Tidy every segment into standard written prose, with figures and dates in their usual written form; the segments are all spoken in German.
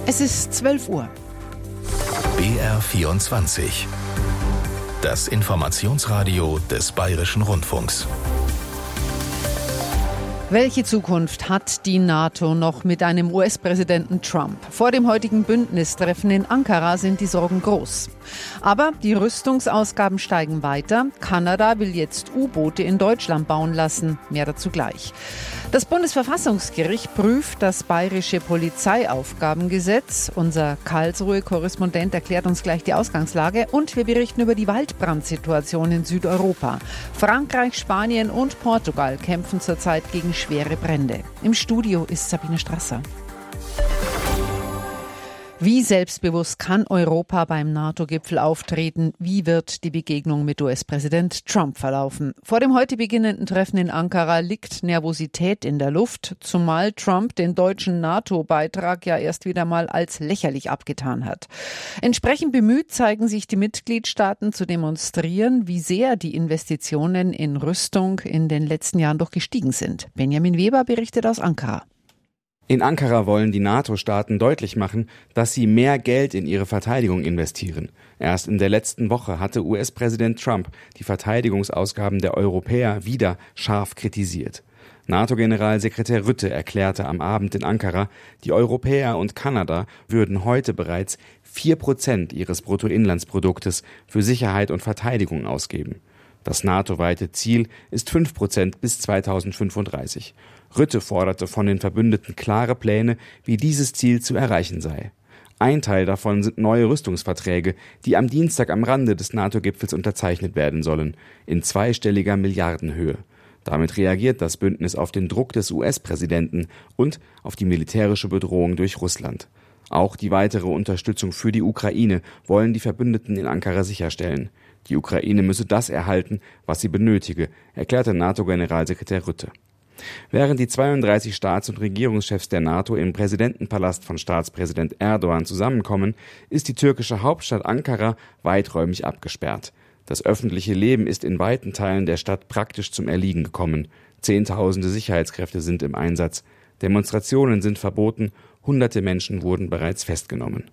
Es ist 12 Uhr. BR24. Das Informationsradio des Bayerischen Rundfunks. Welche Zukunft hat die NATO noch mit einem US-Präsidenten Trump? Vor dem heutigen Bündnistreffen in Ankara sind die Sorgen groß. Aber die Rüstungsausgaben steigen weiter. Kanada will jetzt U-Boote in Deutschland bauen lassen. Mehr dazu gleich. Das Bundesverfassungsgericht prüft das bayerische Polizeiaufgabengesetz. Unser Karlsruhe-Korrespondent erklärt uns gleich die Ausgangslage. Und wir berichten über die Waldbrandsituation in Südeuropa. Frankreich, Spanien und Portugal kämpfen zurzeit gegen schwere Brände. Im Studio ist Sabine Strasser. Wie selbstbewusst kann Europa beim NATO-Gipfel auftreten? Wie wird die Begegnung mit US-Präsident Trump verlaufen? Vor dem heute beginnenden Treffen in Ankara liegt Nervosität in der Luft, zumal Trump den deutschen NATO-Beitrag ja erst wieder mal als lächerlich abgetan hat. Entsprechend bemüht zeigen sich die Mitgliedstaaten zu demonstrieren, wie sehr die Investitionen in Rüstung in den letzten Jahren doch gestiegen sind. Benjamin Weber berichtet aus Ankara. In Ankara wollen die NATO-Staaten deutlich machen, dass sie mehr Geld in ihre Verteidigung investieren. Erst in der letzten Woche hatte US-Präsident Trump die Verteidigungsausgaben der Europäer wieder scharf kritisiert. NATO-Generalsekretär Rutte erklärte am Abend in Ankara, die Europäer und Kanada würden heute bereits 4% ihres Bruttoinlandsproduktes für Sicherheit und Verteidigung ausgeben. Das NATO-weite Ziel ist 5% bis 2035. Rutte forderte von den Verbündeten klare Pläne, wie dieses Ziel zu erreichen sei. Ein Teil davon sind neue Rüstungsverträge, die am Dienstag am Rande des NATO-Gipfels unterzeichnet werden sollen, in zweistelliger Milliardenhöhe. Damit reagiert das Bündnis auf den Druck des US-Präsidenten und auf die militärische Bedrohung durch Russland. Auch die weitere Unterstützung für die Ukraine wollen die Verbündeten in Ankara sicherstellen. Die Ukraine müsse das erhalten, was sie benötige, erklärte NATO-Generalsekretär Rutte. Während die 32 Staats- und Regierungschefs der NATO im Präsidentenpalast von Staatspräsident Erdogan zusammenkommen, ist die türkische Hauptstadt Ankara weiträumig abgesperrt. Das öffentliche Leben ist in weiten Teilen der Stadt praktisch zum Erliegen gekommen. Zehntausende Sicherheitskräfte sind im Einsatz. Demonstrationen sind verboten. Hunderte Menschen wurden bereits festgenommen.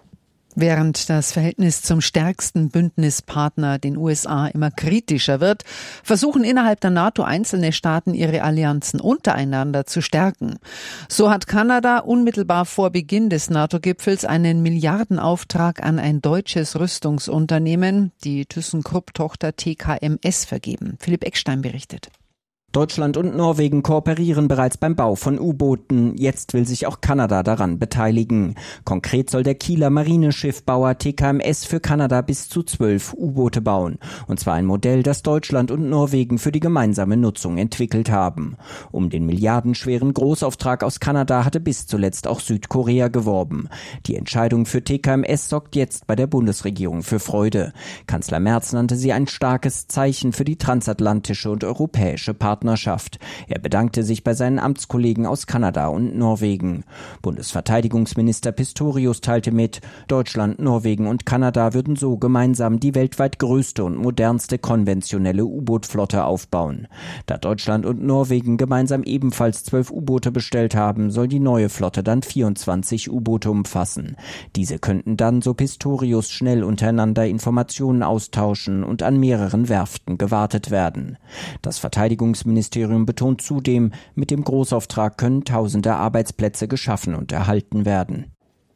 Während das Verhältnis zum stärksten Bündnispartner, den USA, immer kritischer wird, versuchen innerhalb der NATO einzelne Staaten, ihre Allianzen untereinander zu stärken. So hat Kanada unmittelbar vor Beginn des NATO-Gipfels einen Milliardenauftrag an ein deutsches Rüstungsunternehmen, die ThyssenKrupp-Tochter TKMS, vergeben. Philipp Eckstein berichtet. Deutschland und Norwegen kooperieren bereits beim Bau von U-Booten. Jetzt will sich auch Kanada daran beteiligen. Konkret soll der Kieler Marineschiffbauer TKMS für Kanada bis zu 12 U-Boote bauen. Und zwar ein Modell, das Deutschland und Norwegen für die gemeinsame Nutzung entwickelt haben. Um den milliardenschweren Großauftrag aus Kanada hatte bis zuletzt auch Südkorea geworben. Die Entscheidung für TKMS sorgt jetzt bei der Bundesregierung für Freude. Kanzler Merz nannte sie ein starkes Zeichen für die transatlantische und europäische Partnerschaft. Er bedankte sich bei seinen Amtskollegen aus Kanada und Norwegen. Bundesverteidigungsminister Pistorius teilte mit, Deutschland, Norwegen und Kanada würden so gemeinsam die weltweit größte und modernste konventionelle U-Boot-Flotte aufbauen. Da Deutschland und Norwegen gemeinsam ebenfalls 12 U-Boote bestellt haben, soll die neue Flotte dann 24 U-Boote umfassen. Diese könnten dann, so Pistorius, schnell untereinander Informationen austauschen und an mehreren Werften gewartet werden. Das Verteidigungsministerium betont zudem, mit dem Großauftrag können tausende Arbeitsplätze geschaffen und erhalten werden.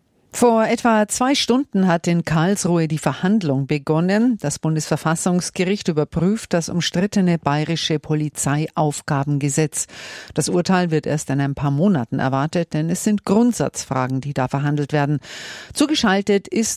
Vor etwa 2 Stunden hat in Karlsruhe die Verhandlung begonnen. Das Bundesverfassungsgericht überprüft das umstrittene bayerische Polizeiaufgabengesetz. Das Urteil wird erst in ein paar Monaten erwartet, denn es sind Grundsatzfragen, die da verhandelt werden. Zugeschaltet ist